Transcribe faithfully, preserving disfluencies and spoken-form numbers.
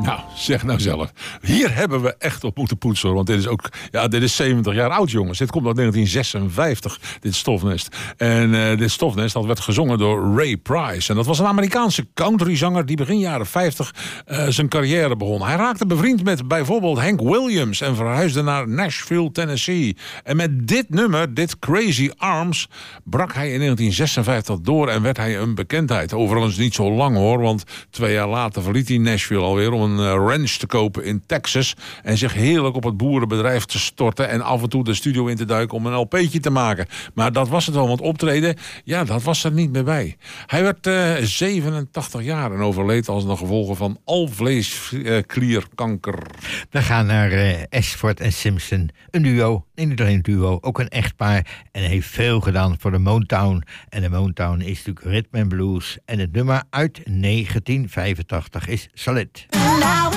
Nou, zeg nou zelf. Hier hebben we echt op moeten poetsen, want dit is ook, ja, dit is zeventig jaar oud, jongens. Dit komt uit negentien zesenvijftig, dit Stofnest. En uh, dit Stofnest, dat werd gezongen door Ray Price. En dat was een Amerikaanse countryzanger die begin jaren vijftig uh, zijn carrière begon. Hij raakte bevriend met bijvoorbeeld Hank Williams en verhuisde naar Nashville, Tennessee. En met dit nummer, dit Crazy Arms, brak hij in negentien zesenvijftig door en werd hij een bekendheid. Overigens niet zo lang hoor, want twee jaar later verliet hij Nashville alweer om een uh, ranch te kopen in Texas en zich heerlijk op het boerenbedrijf te storten en af en toe de studio in te duiken om een L P'tje te maken. Maar dat was het wel, want optreden, ja, dat was er niet meer bij. Hij werd uh, zevenentachtig jaar en overleed als een gevolg van alvleesklierkanker. We gaan naar uh, Ashford en Simpson. Een duo, nee, niet alleen een duo, ook een echtpaar. En heeft veel gedaan voor de Motown. En de Motown is natuurlijk rhythm and blues. En het nummer uit negentien vijfentachtig is Solid.